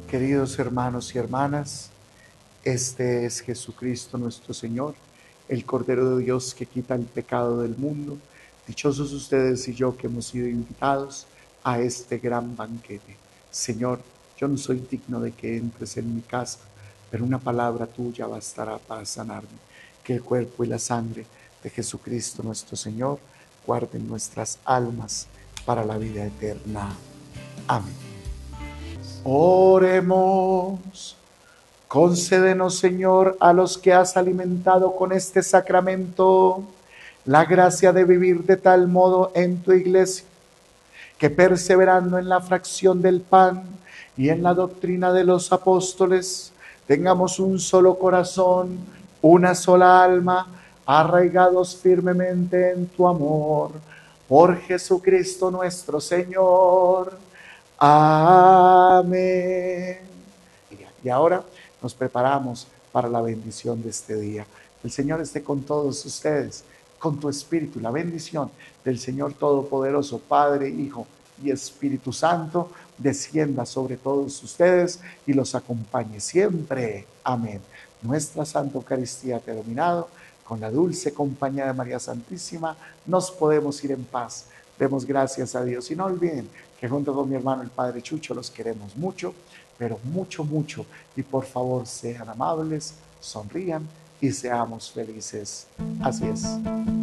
Queridos hermanos y hermanas, este es Jesucristo nuestro Señor, el Cordero de Dios que quita el pecado del mundo. Dichosos ustedes y yo que hemos sido invitados a este gran banquete. Señor, yo no soy digno de que entres en mi casa, pero una palabra tuya bastará para sanarme. Que el cuerpo y la sangre de Jesucristo nuestro Señor guarden nuestras almas para la vida eterna. Amén. Oremos. Concédenos, Señor, a los que has alimentado con este sacramento, la gracia de vivir de tal modo en tu iglesia, que perseverando en la fracción del pan y en la doctrina de los apóstoles, tengamos un solo corazón, una sola alma, arraigados firmemente en tu amor. Por Jesucristo nuestro Señor. Amén. Y ahora nos preparamos para la bendición de este día. El Señor esté con todos ustedes, con tu espíritu. La bendición del Señor Todopoderoso, Padre, Hijo y Espíritu Santo, descienda sobre todos ustedes y los acompañe siempre. Amén. Nuestra Santa Eucaristía ha terminado. Con la dulce compañía de María Santísima, nos podemos ir en paz. Demos gracias a Dios y no olviden que junto con mi hermano el Padre Chucho los queremos mucho, pero mucho, mucho. Y por favor sean amables, sonrían y seamos felices. Así es.